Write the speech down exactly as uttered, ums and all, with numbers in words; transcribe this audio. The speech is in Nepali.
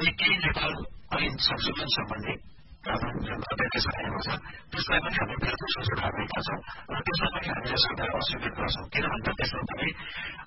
अनि केही नेपाल ऐन संशोधन सम्बन्धी कानून जुन अध्यादेश आएको छ त्यसलाई पनि हामी विरुद्ध सुझाव राखेका छौँ र त्यसलाई पनि हामीले सरकार अस्वीकार गर्छौँ किन भन्दा त्यसमा पनि